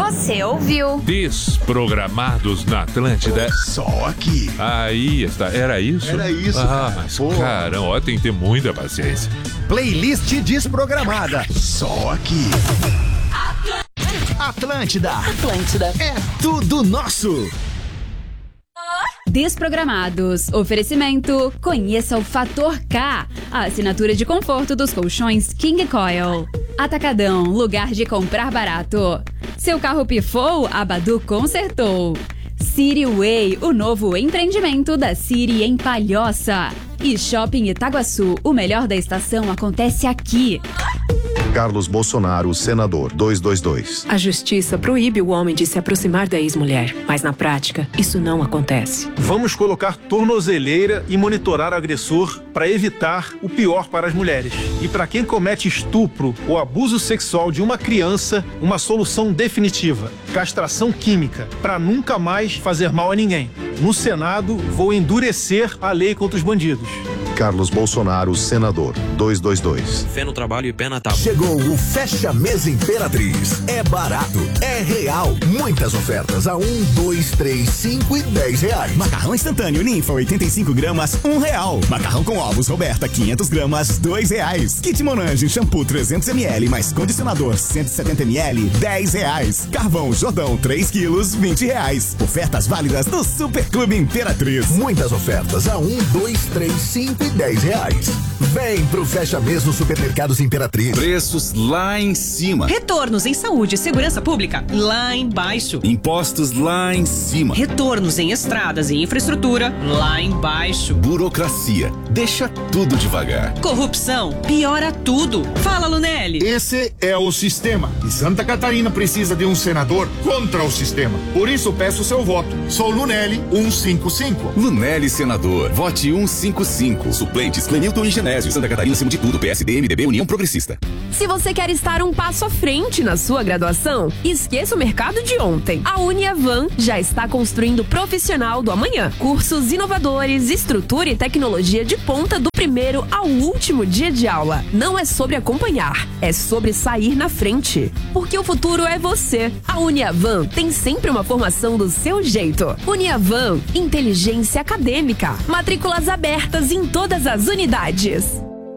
Você ouviu? Desprogramados na Atlântida. Só aqui. Aí está. Era isso? Era isso. Mas caramba, ó, tem que ter muita paciência. Playlist desprogramada. Só aqui. Atlântida. É tudo nosso. Desprogramados. Oferecimento. Conheça o Fator K. A assinatura de conforto dos colchões King Coil. Atacadão. Lugar de comprar barato. Seu carro pifou? A Badu consertou. City Way. O novo empreendimento da City em Palhoça. E Shopping Itaguaçu. O melhor da estação acontece aqui. Carlos Bolsonaro, senador, 222. A justiça proíbe o homem de se aproximar da ex-mulher, mas na prática, isso não acontece. Vamos colocar tornozeleira e monitorar o agressor para evitar o pior para as mulheres. E para quem comete estupro ou abuso sexual de uma criança, uma solução definitiva: castração química, para nunca mais fazer mal a ninguém. No Senado, vou endurecer a lei contra os bandidos. Carlos Bolsonaro, senador, 222. Fé no trabalho e pé na tábua. Chegou o Fecha Mês Imperatriz. É barato, é real. Muitas ofertas a 1, 2, 3, 5 e 10 reais. Macarrão instantâneo Ninfa 85 gramas, R$1. Macarrão com ovos Roberta 500 gramas, R$2. Kit Monange shampoo 300 ml mais condicionador 170 ml, R$10. Carvão Jordão 3 quilos, R$20. Ofertas válidas do Super Clube Imperatriz. Muitas ofertas a 1, 2, 3, 5 e 10 reais. Vem pro Fecha Mês no Supermercados Imperatriz. Preços lá em cima. Retornos em saúde e segurança pública lá embaixo. Impostos lá em cima. Retornos em estradas e infraestrutura lá embaixo. Burocracia, deixa tudo devagar. Corrupção, piora tudo. Fala, Lunelli. Esse é o sistema. E Santa Catarina precisa de um senador contra o sistema. Por isso peço seu voto. Sou Lunelli 155. Lunelli, senador. Vote 155. Suplentes Clenilton e Genésio. Santa Catarina acima de tudo. PSD, MDB, União Progressista. Se você quer estar um passo à frente na sua graduação, esqueça o mercado de ontem. A Uniavan já está construindo o profissional do amanhã. Cursos inovadores, estrutura e tecnologia de ponta do primeiro ao último dia de aula. Não é sobre acompanhar, é sobre sair na frente. Porque o futuro é você. A Uniavan tem sempre uma formação do seu jeito. Uniavan, inteligência acadêmica. Matrículas abertas em todas as unidades.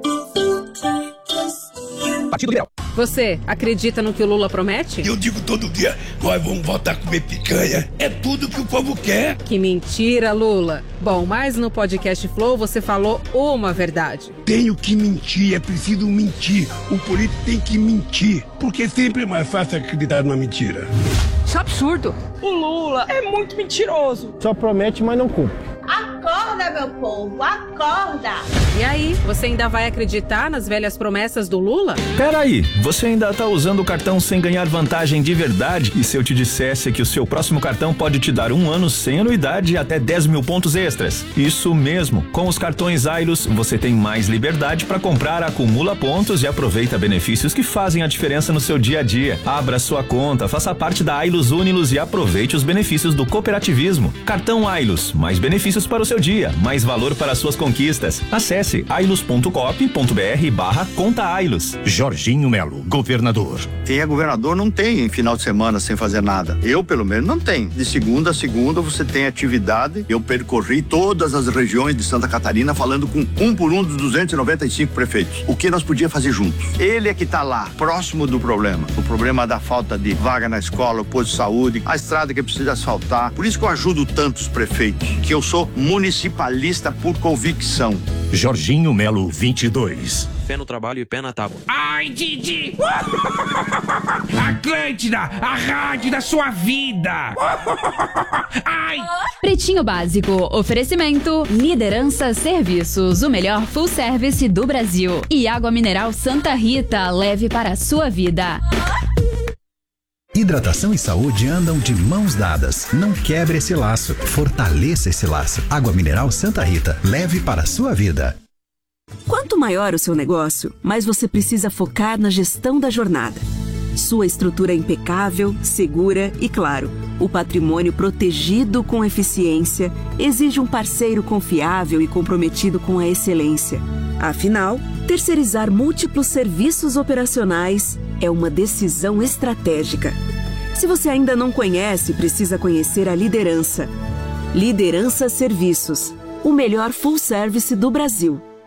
Partido Liberal. Você acredita no que o Lula promete? Eu digo todo dia, nós vamos voltar a comer picanha. É tudo que o povo quer. Que mentira, Lula. Bom, mas no podcast Flow você falou uma verdade. Tenho que mentir, é preciso mentir. O político tem que mentir, porque sempre é mais fácil acreditar numa mentira. Isso é absurdo. O Lula é muito mentiroso. Só promete, mas não cumpre. Acorda, meu povo, acorda! E aí, você ainda vai acreditar nas velhas promessas do Lula? Peraí, você ainda tá usando o cartão sem ganhar vantagem de verdade? E se eu te dissesse que o seu próximo cartão pode te dar 1 ano sem anuidade e até 10 mil pontos extras? Isso mesmo, com os cartões Ailos, você tem mais liberdade para comprar, acumula pontos e aproveita benefícios que fazem a diferença no seu dia a dia. Abra sua conta, faça parte da Ailos Unilos e aproveite os benefícios do cooperativismo. Cartão Ailos, mais benefícios para o seu dia, mais valor para suas conquistas. Acesse ailos.coop.br/conta Ailos. Jorginho Melo, governador. Quem é governador não tem final de semana sem fazer nada. Eu, pelo menos, não tenho. De segunda a segunda você tem atividade. Eu percorri todas as regiões de Santa Catarina falando com um por um dos 295 prefeitos. O que nós podíamos fazer juntos? Ele é que está lá, próximo do problema. O problema da falta de vaga na escola, o posto de saúde, a estrada que precisa asfaltar. Por isso que eu ajudo tantos prefeitos, que eu sou municipalista por convicção. Jorginho Melo, 22. Fé no trabalho e pé na tábua. Ai, Didi! Atlântida, a rádio da sua vida! Ai! Pretinho Básico, oferecimento, Liderança Serviços, o melhor full service do Brasil. E água mineral Santa Rita, leve para a sua vida. Hidratação e saúde andam de mãos dadas. Não quebre esse laço, fortaleça esse laço. Água mineral Santa Rita, leve para a sua vida. Quanto maior o seu negócio, mais você precisa focar na gestão da jornada. Sua estrutura é impecável, segura e, claro, o patrimônio protegido com eficiência exige um parceiro confiável e comprometido com a excelência. Afinal, terceirizar múltiplos serviços operacionais é uma decisão estratégica. Se você ainda não conhece, precisa conhecer a Liderança. Liderança Serviços, o melhor full service do Brasil.